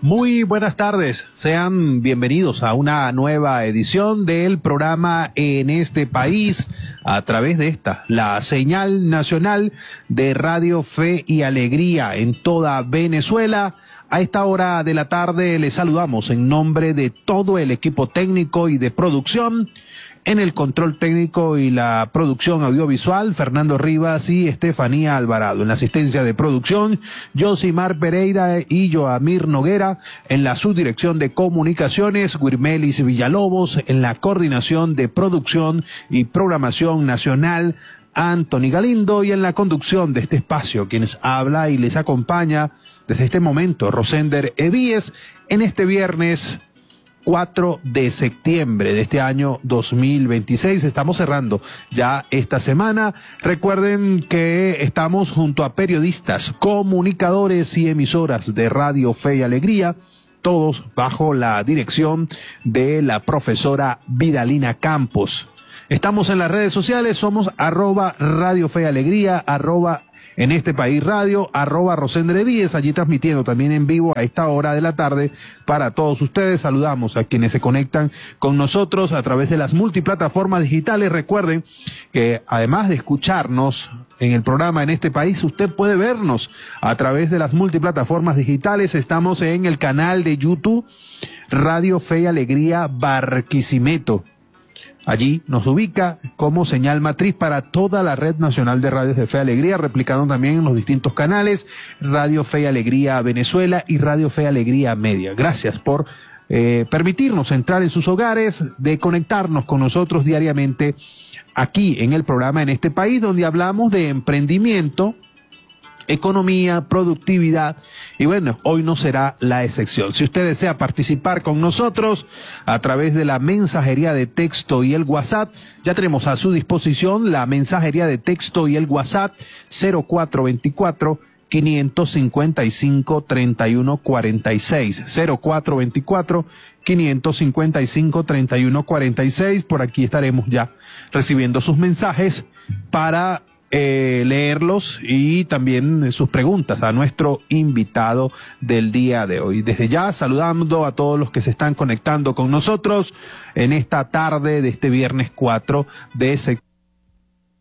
Muy buenas tardes, sean bienvenidos a una nueva edición del programa En este País a través de la señal nacional de Radio Fe y Alegría en toda Venezuela. A esta hora de la tarde les saludamos en nombre de todo el equipo técnico y de producción. En el control técnico y la producción audiovisual, Fernando Rivas y Estefanía Alvarado. En la asistencia de producción, Josimar Pereira y Joamir Noguera. En la subdirección de comunicaciones, Guirmelis Villalobos. En la coordinación de producción y programación nacional, Anthony Galindo. Y en la conducción de este espacio, quienes habla y les acompaña desde este momento, Rosender Evíes, en este viernes 4 de septiembre de este año 2026. Estamos cerrando ya esta semana. Recuerden que estamos junto a periodistas, comunicadores y emisoras de Radio Fe y Alegría, todos bajo la dirección de la profesora Vidalina Campos. Estamos en las redes sociales, somos @Radio Fe y Alegría, En este País Radio, @Rosender Evíes, allí transmitiendo también en vivo a esta hora de la tarde para todos ustedes. Saludamos a quienes se conectan con nosotros a través de las multiplataformas digitales. Recuerden que además de escucharnos en el programa En este País, usted puede vernos a través de las multiplataformas digitales. Estamos en el canal de YouTube Radio Fe y Alegría Barquisimeto. Allí nos ubica como señal matriz para toda la red nacional de radios de Fe y Alegría, replicando también en los distintos canales Radio Fe y Alegría Venezuela y Radio Fe y Alegría Media. Gracias por permitirnos entrar en sus hogares, de conectarnos con nosotros diariamente aquí en el programa En este País, donde hablamos de emprendimiento, economía, productividad, y bueno, hoy no será la excepción. Si usted desea participar con nosotros a través de la mensajería de texto y el WhatsApp, ya tenemos a su disposición la mensajería de texto y el WhatsApp 0424-555-3146, 0424-555-3146. Por aquí estaremos ya recibiendo sus mensajes para leerlos y también sus preguntas a nuestro invitado del día de hoy. Desde ya saludando a todos los que se están conectando con nosotros en esta tarde de este viernes 4 de septiembre.